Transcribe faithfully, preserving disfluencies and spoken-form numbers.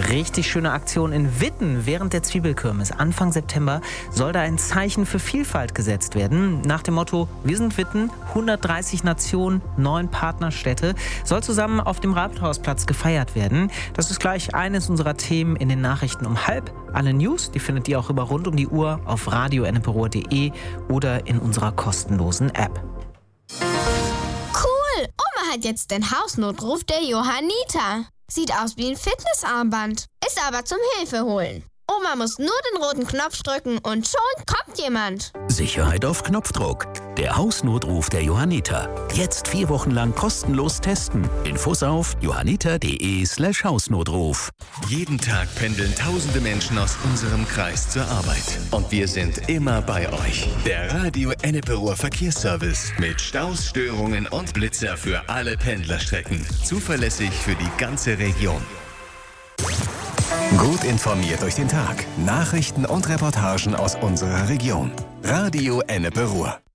richtig schöne Aktion in Witten während der Zwiebelkirmes. Anfang September soll da ein Zeichen für Vielfalt gesetzt werden. Nach dem Motto, wir sind Witten, hundertdreißig Nationen, neun Partnerstädte, soll zusammen auf dem Rathausplatz gefeiert werden. Das ist gleich eines unserer Themen in den Nachrichten um halb. Alle News, die findet ihr auch über rund um die Uhr auf radio enneperuhr punkt de oder in unserer kostenlosen App. Cool! Oma hat jetzt den Hausnotruf der Johanniter. Sieht aus wie ein Fitnessarmband, ist aber zum Hilfeholen. Oma muss nur den roten Knopf drücken und schon kommt jemand. Sicherheit auf Knopfdruck. Der Hausnotruf der Johanniter. Jetzt vier Wochen lang kostenlos testen. Infos auf johanniter.de slash Hausnotruf. Jeden Tag pendeln tausende Menschen aus unserem Kreis zur Arbeit. Und wir sind immer bei euch. Der Radio Enneperuhr Verkehrsservice. Mit Staus, Störungen und Blitzer für alle Pendlerstrecken. Zuverlässig für die ganze Region. Gut informiert durch den Tag. Nachrichten und Reportagen aus unserer Region. Radio Enneperuhr.